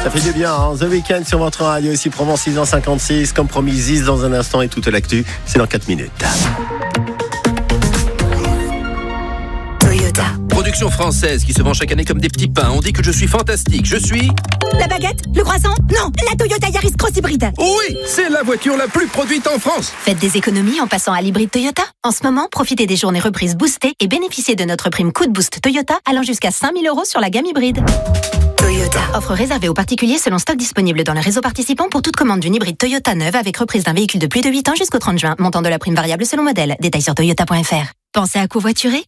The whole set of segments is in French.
Ça fait du bien, hein. The Weeknd sur votre radio, ici Provence 6h56. Comme promis, Ziz dans un instant et toute l'actu, c'est dans 4 minutes. Toyota. Production française qui se vend chaque année comme des petits pains. On dit que je suis fantastique. Je suis... La baguette? Le croissant? Non, la Toyota Yaris Cross Hybride. Oui, c'est la voiture la plus produite en France. Faites des économies en passant à l'hybride Toyota. En ce moment, profitez des journées reprises boostées et bénéficiez de notre prime coup de boost Toyota allant jusqu'à 5 000 € sur la gamme hybride. Toyota. Offre réservée aux particuliers selon stock disponible dans le réseau participant pour toute commande d'une hybride Toyota neuve avec reprise d'un véhicule de plus de 8 ans jusqu'au 30 juin. Montant de la prime variable selon modèle. Détails sur toyota.fr. Pensez à covoiturer?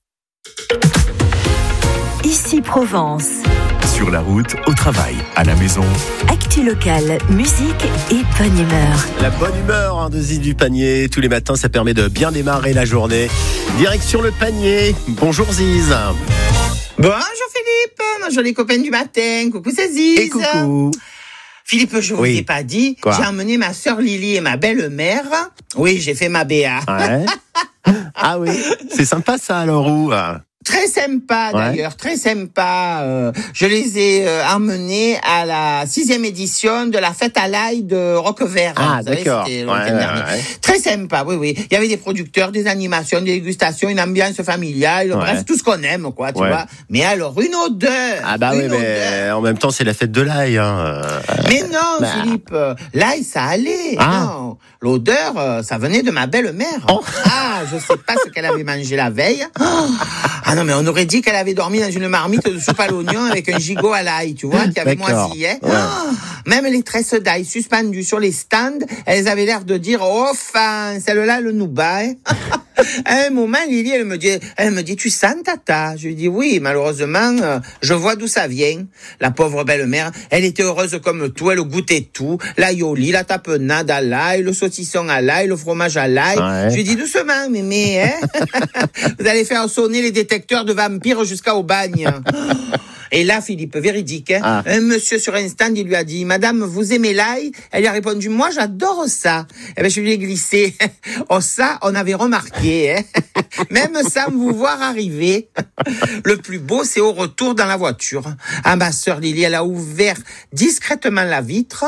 Ici Provence. Sur la route, au travail, à la maison. Actu locale, musique et bonne humeur. La bonne humeur de Ziz du panier. Tous les matins, ça permet de bien démarrer la journée. Direction le panier. Bonjour Ziz. Bonjour Philippe, bonjour les copains du matin. Coucou, c'est Ziz. Et coucou. Philippe, je vous ai pas dit, j'ai emmené ma sœur Lily et ma belle-mère. Oui, j'ai fait ma BA. Ouais. Ah oui, c'est sympa ça alors où Très sympa d'ailleurs, très sympa. Je les ai emmenés à la 6e édition de la fête à l'ail de Roquevert. Ah d'accord. C'était le week-end dernier. Très sympa, oui. Il y avait des producteurs, des animations, des dégustations, une ambiance familiale, bref, tout ce qu'on aime, quoi, tu vois. Mais alors, une odeur. Ah bah oui, mais en même temps, c'est la fête de l'ail. Mais non, Philippe, l'ail, ça allait. Non, l'odeur, ça venait de ma belle-mère. Oh. Ah, je sais pas ce qu'elle avait mangé la veille. Ah non, mais on aurait dit qu'elle avait dormi dans une marmite de soupe à l'oignon avec un gigot à l'ail, tu vois, qui avait moisi. Même les tresses d'ail suspendues sur les stands, elles avaient l'air de dire, oh, enfin, celle-là, le nous bat. À un moment, Lily, elle me dit, tu sens tata? Je lui dis, oui, malheureusement, je vois d'où ça vient. La pauvre belle-mère, elle était heureuse comme tout, elle goûtait tout. L'aïoli, la tapenade à l'ail, le saucisson à l'ail, le fromage à l'ail. Je lui dis, doucement, mémé, vous allez faire sonner les détecteurs de vampires jusqu'au bagne. Et là, Philippe, véridique, un monsieur sur un stand, il lui a dit, madame, vous aimez l'ail? Elle lui a répondu, moi, j'adore ça. Eh ben, je lui ai glissé. Oh, ça, on avait remarqué, Même sans vous voir arriver. Le plus beau, c'est au retour dans la voiture. Ah, ma sœur Lily, elle a ouvert discrètement la vitre.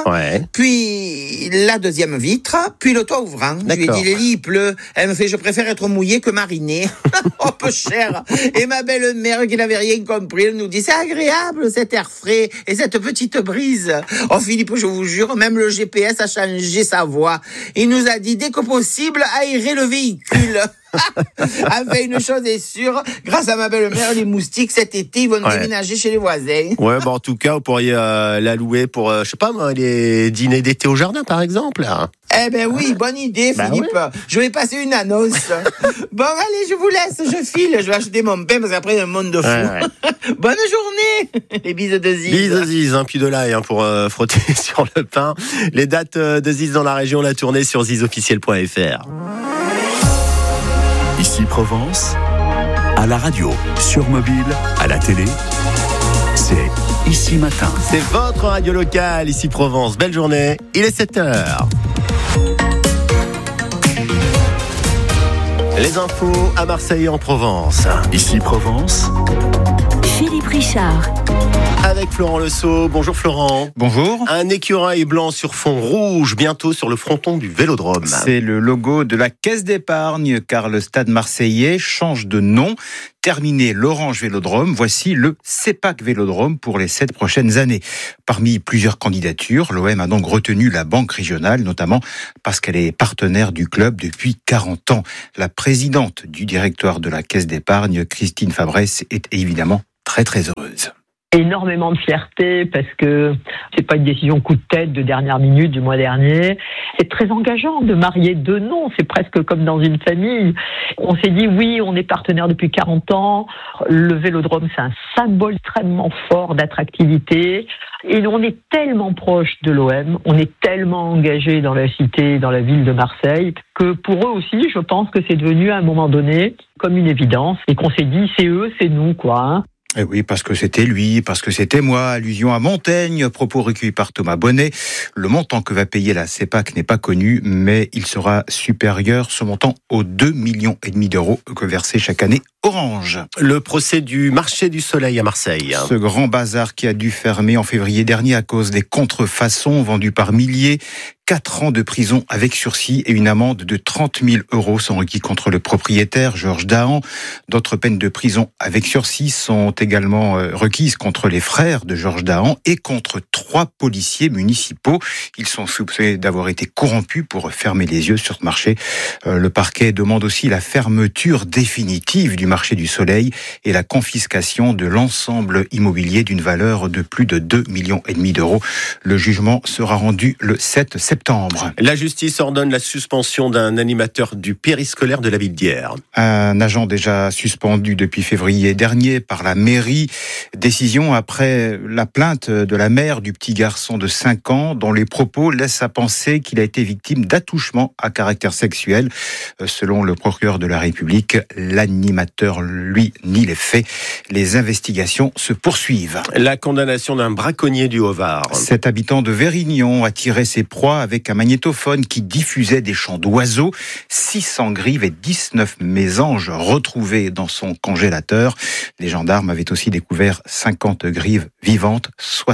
Puis la deuxième vitre, puis le toit ouvrant. Je lui ai dit, Lily, il pleut. Elle me fait, je préfère être mouillée que marinée. Oh, peu cher. Et ma belle-mère, qui n'avait rien compris, elle nous dit, c'est agréable, cet air frais et cette petite brise. Oh, Philippe, je vous jure, même le GPS a changé sa voix. Il nous a dit, dès que possible, aérer le véhicule. Enfin, une chose est sûre, grâce à ma belle-mère, les moustiques, cet été, ils vont déménager chez les voisins. Ouais, bon, en tout cas, vous pourriez la louer pour, je sais pas moi, les dîners d'été au jardin, par exemple. Eh ben oui, bonne idée, Philippe. Oui. Je vais passer une annonce. Bon, allez, je vous laisse, je file. Je vais acheter mon pain parce qu'après, il y a un monde de fou. Bonne journée. Les bises de Ziz. Bises de Ziz, puis de l'ail pour frotter sur le pain. Les dates de Ziz dans la région, la tournée sur zizofficiel.fr. Ici Provence, à la radio, sur mobile, à la télé, c'est Ici Matin. C'est votre radio locale, ici Provence. Belle journée, il est 7h. Les infos à Marseille et en Provence. Ici Provence, Philippe Richard. Avec Florent Lesault. Bonjour Florent. Bonjour. Un écureuil blanc sur fond rouge, bientôt sur le fronton du Vélodrome. C'est le logo de la Caisse d'épargne, car le stade marseillais change de nom. Terminé l'Orange Vélodrome, voici le CEPAC Vélodrome pour les 7 prochaines années. Parmi plusieurs candidatures, l'OM a donc retenu la Banque régionale, notamment parce qu'elle est partenaire du club depuis 40 ans. La présidente du directoire de la Caisse d'épargne, Christine Fabresse, est évidemment très très heureuse. Énormément de fierté parce que c'est pas une décision coup de tête de dernière minute du mois dernier. C'est très engageant de marier deux noms, c'est presque comme dans une famille. On s'est dit oui, on est partenaire depuis 40 ans. Le Vélodrome, c'est un symbole extrêmement fort d'attractivité. Et on est tellement proche de l'OM, on est tellement engagé dans la cité, dans la ville de Marseille, que pour eux aussi, je pense que c'est devenu à un moment donné comme une évidence et qu'on s'est dit c'est eux, c'est nous, quoi. Et oui, parce que c'était lui, parce que c'était moi, allusion à Montaigne, propos recueillis par Thomas Bonnet. Le montant que va payer la CEPAC n'est pas connu, mais il sera supérieur, ce montant, aux 2,5 millions d'euros que versait chaque année Orange. Le procès du marché du soleil à Marseille. Ce grand bazar qui a dû fermer en février dernier à cause des contrefaçons vendues par milliers. 4 ans de prison avec sursis et une amende de 30 000 euros sont requis contre le propriétaire, Georges Dahan. D'autres peines de prison avec sursis sont également requises contre les frères de Georges Dahan et contre 3 policiers municipaux. Ils sont soupçonnés d'avoir été corrompus pour fermer les yeux sur ce marché. Le parquet demande aussi la fermeture définitive du marché du soleil et la confiscation de l'ensemble immobilier d'une valeur de plus de 2,5 millions d'euros. Le jugement sera rendu le 7 septembre. La justice ordonne la suspension d'un animateur du périscolaire de la ville d'Hyères. Un agent déjà suspendu depuis février dernier par la mairie. Décision après la plainte de la mère du petit garçon de 5 ans dont les propos laissent à penser qu'il a été victime d'attouchement à caractère sexuel. Selon le procureur de la République, l'animateur, lui, nie les faits. Les investigations se poursuivent. La condamnation d'un braconnier du Haut-Var. Cet habitant de Vérignon a tiré ses proies avec un magnétophone qui diffusait des chants d'oiseaux. 600 grives et 19 mésanges retrouvés dans son congélateur. Les gendarmes avaient aussi découvert 50 grives vivantes,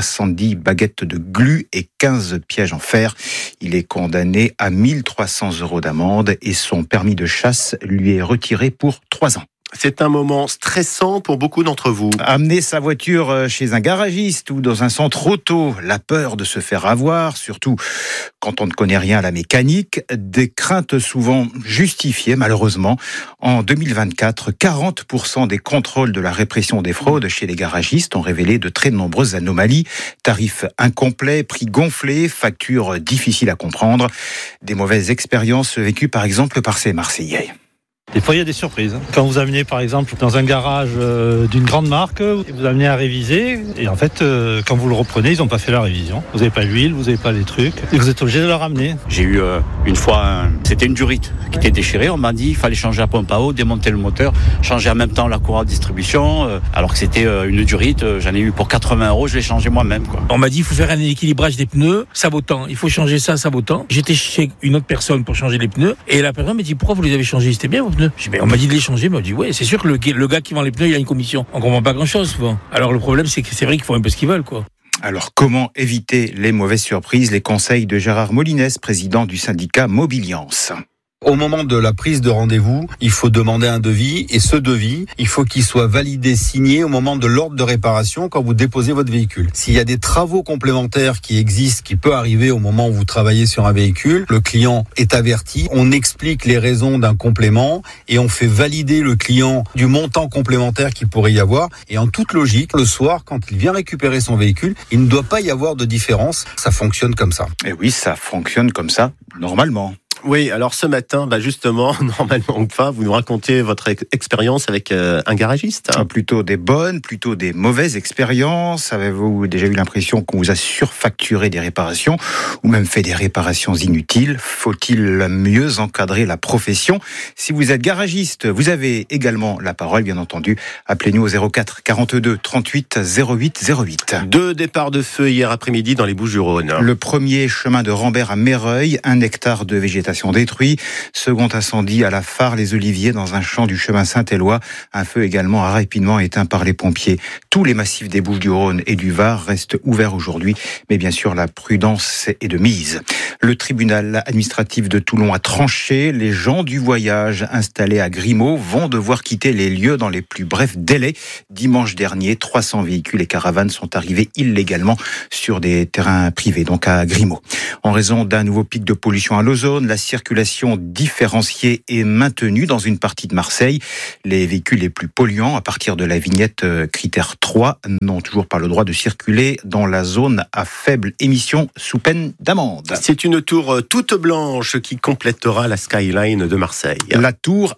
70 baguettes de glu et 15 pièges en fer. Il est condamné à 1 300 euros d'amende et son permis de chasse lui est retiré pour 3 ans. C'est un moment stressant pour beaucoup d'entre vous. Amener sa voiture chez un garagiste ou dans un centre auto, la peur de se faire avoir, surtout quand on ne connaît rien à la mécanique, des craintes souvent justifiées malheureusement. En 2024, 40% des contrôles de la répression des fraudes chez les garagistes ont révélé de très nombreuses anomalies. Tarifs incomplets, prix gonflés, factures difficiles à comprendre. Des mauvaises expériences vécues par exemple par ces Marseillais. Des fois, il y a des surprises. Quand vous amenez, par exemple, dans un garage d'une grande marque, vous amenez à réviser, et en fait, quand vous le reprenez, ils n'ont pas fait la révision. Vous n'avez pas l'huile, vous n'avez pas les trucs, et vous êtes obligé de le ramener. J'ai eu une fois, c'était une durite qui était déchirée. On m'a dit qu'il fallait changer la pompe à eau, démonter le moteur, changer en même temps la courroie de distribution, alors que c'était une durite. J'en ai eu pour 80 euros, je l'ai changé moi-même, quoi. On m'a dit qu'il faut faire un équilibrage des pneus, ça vaut tant. Il faut changer ça vaut tant. J'étais chez une autre personne pour changer les pneus, et la personne m'a dit pourquoi vous les avez changés, c'était bien vos pneus. On m'a dit de les changer, mais on m'a dit ouais, c'est sûr que le gars qui vend les pneus, il a une commission. On comprend pas grand-chose souvent. Alors le problème, c'est que c'est vrai qu'ils font un peu ce qu'ils veulent, quoi. Alors comment éviter les mauvaises surprises? Les conseils de Gérard Molinès, président du syndicat Mobiliance. Au moment de la prise de rendez-vous, il faut demander un devis et ce devis, il faut qu'il soit validé, signé au moment de l'ordre de réparation quand vous déposez votre véhicule. S'il y a des travaux complémentaires qui existent, qui peut arriver au moment où vous travaillez sur un véhicule, le client est averti, on explique les raisons d'un complément et on fait valider le client du montant complémentaire qu'il pourrait y avoir. Et en toute logique, le soir, quand il vient récupérer son véhicule, il ne doit pas y avoir de différence. Ça fonctionne comme ça. Et oui, ça fonctionne comme ça, normalement. Oui, alors ce matin, justement, normalement ou pas, vous nous racontez votre expérience avec un garagiste. Plutôt des bonnes, plutôt des mauvaises expériences. Avez-vous déjà eu l'impression qu'on vous a surfacturé des réparations ou même fait des réparations inutiles? Faut-il mieux encadrer la profession? Si vous êtes garagiste, vous avez également la parole, bien entendu. Appelez-nous au 04 42 38 08 08. 2 départs de feu hier après-midi dans les Bouches-du-Rhône. Le premier, chemin de Rambert à Méreuil, 1 hectare de végétation détruit. Second incendie à la Phare les Oliviers dans un champ du chemin Saint-Éloi. Un feu également rapidement éteint par les pompiers. Tous les massifs des Bouches-du-Rhône et du Var restent ouverts aujourd'hui, mais bien sûr la prudence est de mise. Le tribunal administratif de Toulon a tranché. Les gens du voyage installés à Grimaud vont devoir quitter les lieux dans les plus brefs délais. Dimanche dernier, 300 véhicules et caravanes sont arrivés illégalement sur des terrains privés, donc à Grimaud. En raison d'un nouveau pic de pollution à l'ozone, la circulation différenciée est maintenue dans une partie de Marseille. Les véhicules les plus polluants, à partir de la vignette critère 3, n'ont toujours pas le droit de circuler dans la zone à faible émission sous peine d'amende. C'est une tour toute blanche qui complétera la skyline de Marseille. La tour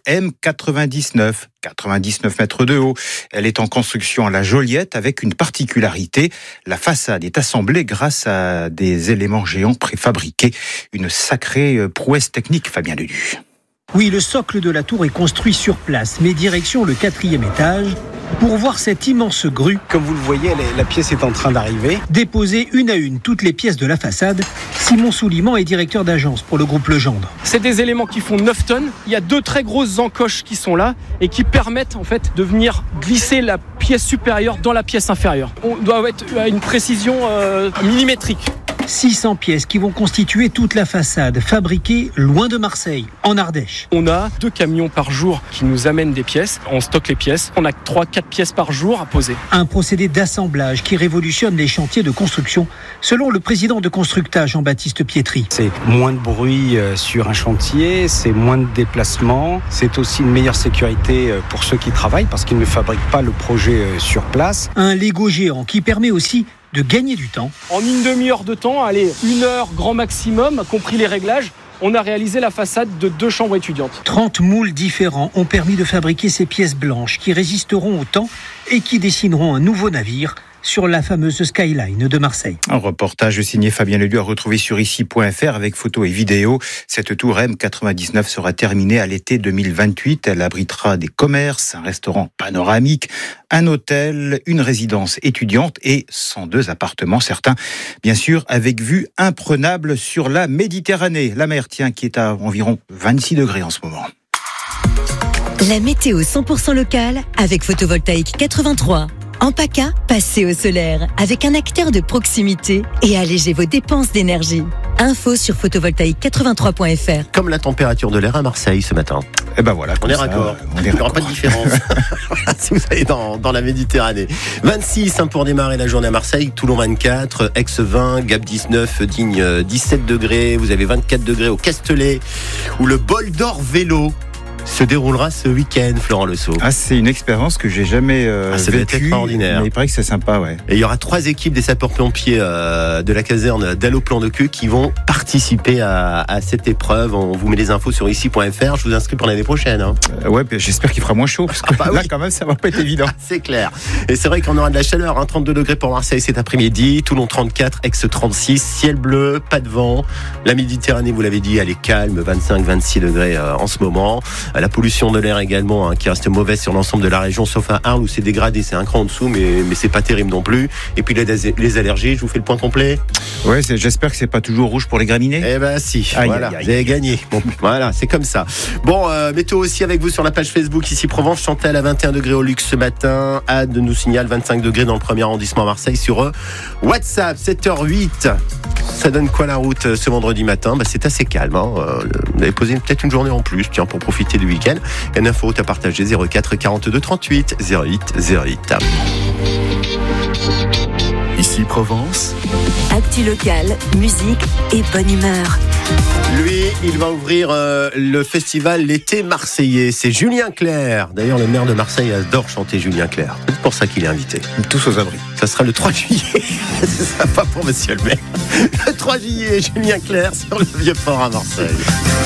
M99. 99 mètres de haut. Elle est en construction à la Joliette avec une particularité. La façade est assemblée grâce à des éléments géants préfabriqués. Une sacrée prouesse technique, Fabien Ledu. Oui, le socle de la tour est construit sur place, mais direction le 4e étage, pour voir cette immense grue. Comme vous le voyez, la pièce est en train d'arriver. Déposer une à une toutes les pièces de la façade, Simon Souliman est directeur d'agence pour le groupe Legendre. C'est des éléments qui font 9 tonnes. Il y a 2 très grosses encoches qui sont là et qui permettent en fait de venir glisser la pièce supérieure dans la pièce inférieure. On doit être à une précision millimétrique. 600 pièces qui vont constituer toute la façade, fabriquée loin de Marseille, en Ardèche. On a 2 camions par jour qui nous amènent des pièces. On stocke les pièces. On a 3-4 pièces par jour à poser. Un procédé d'assemblage qui révolutionne les chantiers de construction, selon le président de Constructa, Jean-Baptiste Pietri. C'est moins de bruit sur un chantier, c'est moins de déplacements, c'est aussi une meilleure sécurité pour ceux qui travaillent parce qu'ils ne fabriquent pas le projet sur place. Un Lego géant qui permet aussi de gagner du temps. En une demi-heure de temps, allez, 1 heure grand maximum, compris les réglages, on a réalisé la façade de 2 chambres étudiantes. 30 moules différents ont permis de fabriquer ces pièces blanches qui résisteront au temps et qui dessineront un nouveau navire sur la fameuse skyline de Marseille. Un reportage signé Fabien Leleu à retrouver sur ici.fr avec photos et vidéos. Cette tour M99 sera terminée à l'été 2028. Elle abritera des commerces, un restaurant panoramique, un hôtel, une résidence étudiante et 102 appartements, certains, bien sûr, avec vue imprenable sur la Méditerranée. La mer, tiens, qui est à environ 26 degrés en ce moment. La météo 100% locale avec Photovoltaïque 83. En PACA, passez au solaire avec un acteur de proximité et allégez vos dépenses d'énergie. Info sur photovoltaïque83.fr. Comme la température de l'air à Marseille ce matin. Et ben voilà, on est raccord. Il n'y aura pas de différence si vous allez dans la Méditerranée. 26 pour démarrer la journée à Marseille, Toulon 24, Aix 20, Gap 19, Digne 17 degrés. Vous avez 24 degrés au Castellet où le bol d'or vélo se déroulera ce week-end, Florent Le Sceau. Ah, c'est une expérience que j'ai jamais ça doit être extraordinaire. Mais il paraît que c'est sympa, ouais. Et il y aura 3 équipes des sapeurs-pompiers de la caserne d'Allo Plan de Queue qui vont participer à cette épreuve. On vous met les infos sur ici.fr. Je vous inscris pour l'année prochaine. Hein. Ouais, j'espère qu'il fera moins chaud parce que là, quand même, ça va pas être évident. C'est clair. Et c'est vrai qu'on aura de la chaleur. 32 degrés pour Marseille cet après-midi. Toulon 34, Aix 36, ciel bleu, pas de vent. La Méditerranée, vous l'avez dit, elle est calme, 25-26 degrés en ce moment. La pollution de l'air également qui reste mauvaise sur l'ensemble de la région, sauf à Arles où c'est dégradé, c'est un cran en dessous, mais c'est pas terrible non plus. Et puis les allergies, je vous fais le point complet. Ouais, j'espère que c'est pas toujours rouge pour les graminées. Eh ben si, voilà, vous avez gagné. Bon, voilà, c'est comme ça. Bon, météo aussi avec vous sur la page Facebook ici Provence. Chantal à 21 degrés au luxe ce matin. Anne nous signale 25 degrés dans le 1er arrondissement à Marseille sur WhatsApp. 7h08. Ça donne quoi la route ce vendredi matin? C'est assez calme. Vous avez posé peut-être une journée en plus, tiens, pour profiter du week-end. Il y a une info à partager 04 42 38 08 08. Ici Provence. Actu locale, musique et bonne humeur. Lui, il va ouvrir le festival L'été marseillais. C'est Julien Clerc. D'ailleurs, le maire de Marseille adore chanter Julien Clerc. C'est pour ça qu'il est invité. Tous aux abris. Ça sera le 3 juillet. C'est sympa pour monsieur le maire. Le 3 juillet, Julien Clerc sur le Vieux-Port à Marseille.